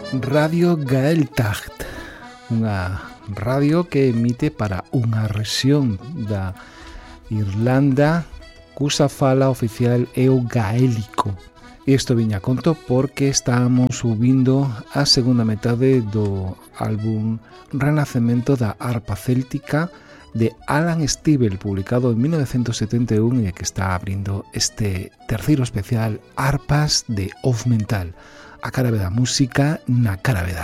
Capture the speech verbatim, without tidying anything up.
Radio Gaeltacht, unha radio que emite para unha rexión da Irlanda cusa fala oficial é o gaélico. Isto viña a conto porque estábamos subindo a segunda metade do álbum Renacemento da arpa céltica de Alan Stivell, publicado en mil novecientos setenta e un e que está abrindo este terceiro especial Arpas de Oz Mental, a cara B da música na cara B da